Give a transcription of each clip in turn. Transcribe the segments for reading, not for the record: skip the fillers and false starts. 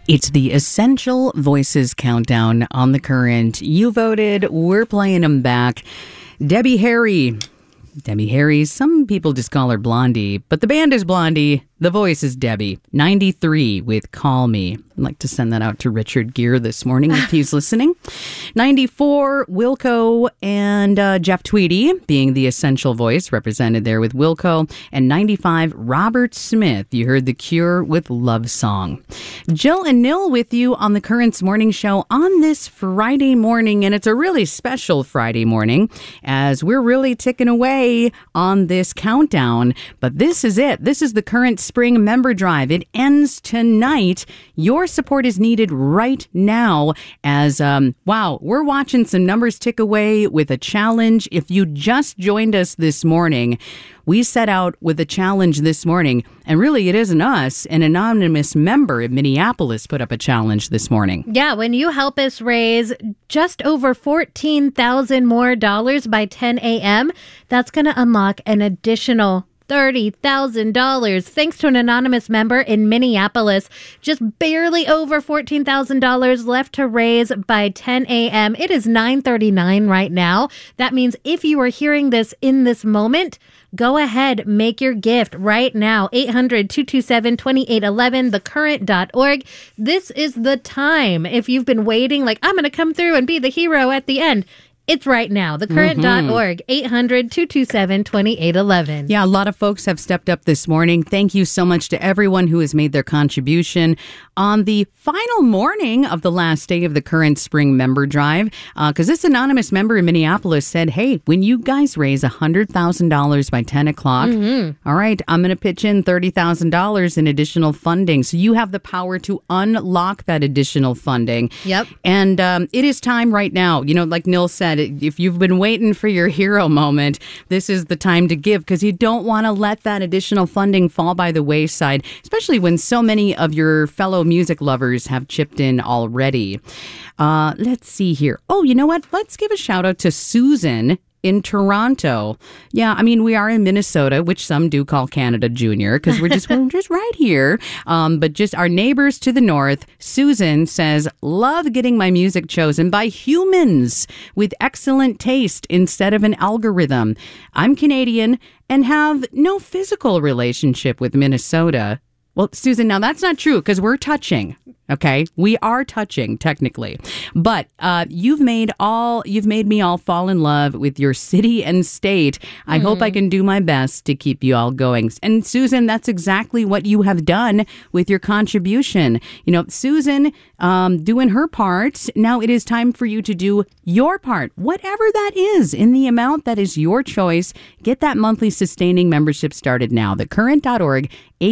It's the Essential Voices Countdown on The Current. You voted. We're playing them back. Debbie Harry. Debbie Harry. Some people just call her Blondie, but the band is Blondie. The voice is Debbie. 93 with Call Me. I'd like to send that out to Richard Gere this morning if he's listening. 94, Wilco and Jeff Tweedy being the essential voice represented there with Wilco. And 95, Robert Smith. You heard The Cure with Love Song. Jill and Nil with you on the Currents Morning Show on this Friday morning. And it's a really special Friday morning as we're really ticking away on this countdown. But this is it. This is the Current Spring Member Drive. It ends tonight. Your support is needed right now as, we're watching some numbers tick away with a challenge. If you just joined us this morning, we set out with a challenge this morning, and really it isn't us. An anonymous member in Minneapolis put up a challenge this morning. Yeah, when you help us raise just over $14,000 more by 10 a.m., that's going to unlock an additional $30,000 thanks to an anonymous member in Minneapolis. Just barely over $14,000 left to raise by 10 a.m. It is 9:39 right now. That means if you are hearing this in this moment, go ahead, make your gift right now. 800-227-2811, thecurrent.org. This is the time. If you've been waiting, like, I'm going to come through and be the hero at the end, it's right now. Thecurrent.org, 800-227-2811. Yeah, a lot of folks have stepped up this morning. Thank you so much to everyone who has made their contribution on the final morning of the last day of the Current Spring Member Drive. Because this anonymous member in Minneapolis said, hey, when you guys raise $100,000 by 10 o'clock, all right, I'm going to pitch in $30,000 in additional funding. So you have the power to unlock that additional funding. Yep. And it is time right now. You know, like Nil said, if you've been waiting for your hero moment, this is the time to give because you don't want to let that additional funding fall by the wayside, especially when so many of your fellow music lovers have chipped in already. Let's see here. Oh, you know what? Let's give a shout out to Susan in Toronto. Yeah, I mean, we are in Minnesota, which some do call Canada Junior, because we're just right here. But just our neighbors to the north. Susan says, love getting my music chosen by humans with excellent taste instead of an algorithm. I'm Canadian and have no physical relationship with Minnesota. Well, Susan, now that's not true because we're touching. Okay, we are touching technically, but you've made me all fall in love with your city and state. I hope I can do my best to keep you all going. And Susan, that's exactly what you have done with your contribution. You know, Susan doing her part. Now it is time for you to do your part, whatever that is, in the amount that is your choice. Get that monthly sustaining membership started now. Thecurrent.org,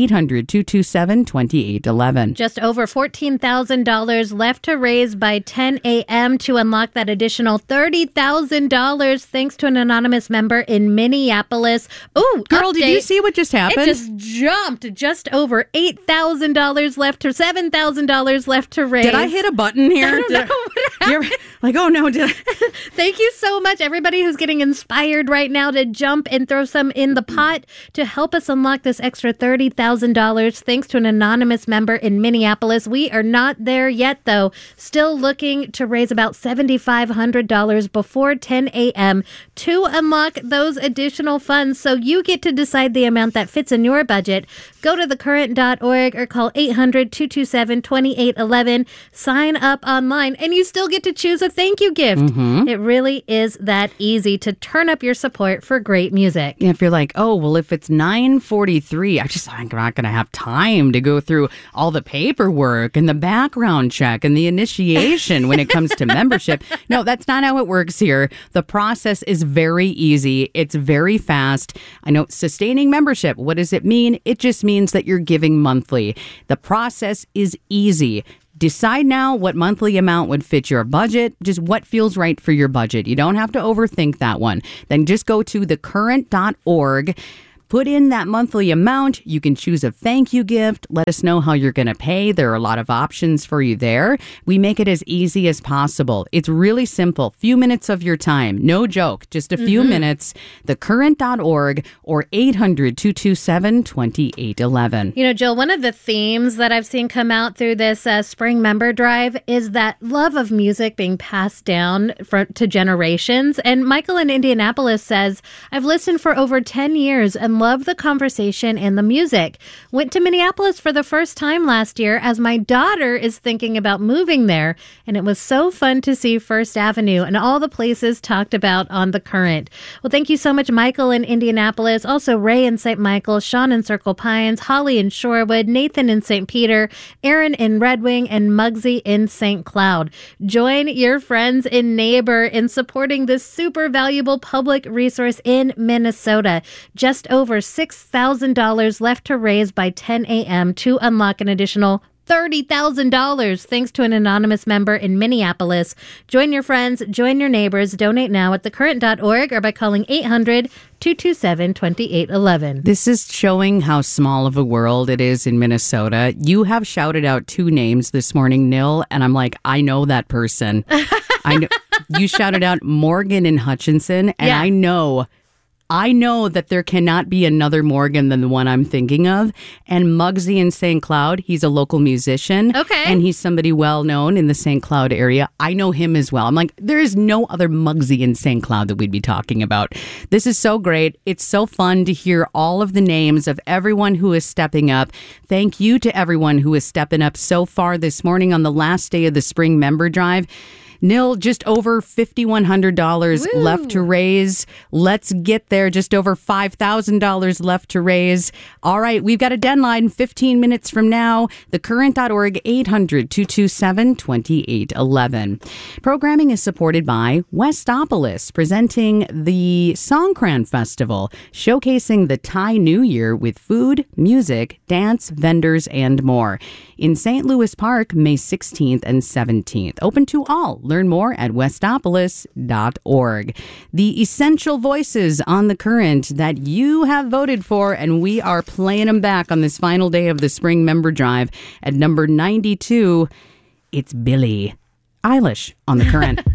800-227-2811. Just over $14,000 left to raise by 10 a.m. to unlock that additional $30,000 thanks to an anonymous member in Minneapolis. Oh, girl, did you see what just happened? It just jumped. Just over $8,000 left to $7,000 left to raise. Did I hit a button here? I don't know what happened. Like, oh no, did I? Thank you so much, everybody who's getting inspired right now to jump and throw some in the pot to help us unlock this extra $30,000 thanks to an anonymous member in Minneapolis. We are not there yet, though. Still looking to raise about $7,500 before 10 a.m. to unlock those additional funds. So you get to decide the amount that fits in your budget. Go to thecurrent.org or call 800-227-2811. Sign up online, and you still get to choose a thank you gift. It really is that easy to turn up your support for great music. If you're like, oh, well, if it's 9:43, I'm not going to have time to go through all the paperwork and the background check and the initiation when it comes to membership. No, that's not how it works here. The process is very easy. It's very fast. I know sustaining membership. What does it mean? It just means that you're giving monthly. The process is easy. Decide now what monthly amount would fit your budget, just what feels right for your budget. You don't have to overthink that one. Then just go to thecurrent.org. Put in that monthly amount. You can choose a thank you gift. Let us know how you're going to pay. There are a lot of options for you there. We make it as easy as possible. It's really simple. Few minutes of your time. No joke. Just a few minutes. Thecurrent.org or 800-227-2811. You know, Jill, one of the themes that I've seen come out through this spring member drive is that love of music being passed down to generations. And Michael in Indianapolis says, I've listened for over 10 years and love the conversation and the music. Went to Minneapolis for the first time last year as my daughter is thinking about moving there. And it was so fun to see First Avenue and all the places talked about on The Current. Well, thank you so much, Michael in Indianapolis. Also, Ray in St. Michael, Sean in Circle Pines, Holly in Shorewood, Nathan in St. Peter, Aaron in Red Wing, and Muggsy in St. Cloud. Join your friends and neighbor in supporting this super valuable public resource in Minnesota. Just over $6,000 left to raise by 10 a.m. to unlock an additional $30,000 thanks to an anonymous member in Minneapolis. Join your friends, join your neighbors, donate now at thecurrent.org or by calling 800-227-2811. This is showing how small of a world it is in Minnesota. You have shouted out two names this morning, Nil, and I'm like, I know that person. I know you shouted out Morgan and Hutchinson, and Yeah. I know that there cannot be another Morgan than the one I'm thinking of. And Muggsy in St. Cloud, he's a local musician. Okay. And he's somebody well known in the St. Cloud area. I know him as well. I'm like, there is no other Muggsy in St. Cloud that we'd be talking about. This is so great. It's so fun to hear all of the names of everyone who is stepping up. Thank you to everyone who is stepping up so far this morning on the last day of the spring member drive. Nil, just over $5,100 left to raise. Let's get there. Just over $5,000 left to raise. All right, we've got a deadline 15 minutes from now. Thecurrent.org, 800-227-2811. Programming is supported by Westopolis, presenting the Songkran Festival, showcasing the Thai New Year with food, music, dance, vendors, and more. In St. Louis Park, May 16th and 17th. Open to all. Learn more at westopolis.org. The essential voices on The Current that you have voted for, and we are playing them back on this final day of the spring member drive. At number 92, it's Billie Eilish on The Current.